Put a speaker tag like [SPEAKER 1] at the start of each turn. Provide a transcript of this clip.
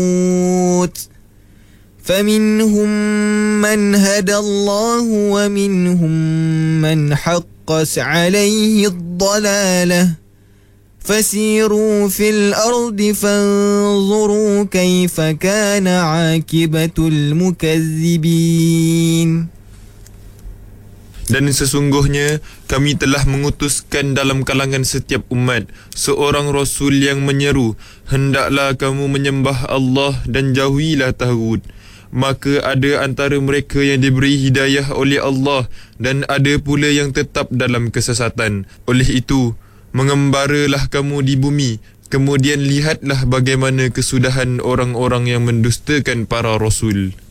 [SPEAKER 1] فمنهم من هدى الله ومنهم من حقت عليه الضلالة فسيروا في الأرض فانظروا كيف كان عاقبة المكذبين.
[SPEAKER 2] Dan sesungguhnya kami telah mengutuskan dalam kalangan setiap umat seorang Rasul yang menyeru, hendaklah kamu menyembah Allah dan jauhilah taghut. Maka ada antara mereka yang diberi hidayah oleh Allah dan ada pula yang tetap dalam kesesatan. Oleh itu, mengembaralah kamu di bumi, kemudian lihatlah bagaimana kesudahan orang-orang yang mendustakan para Rasul.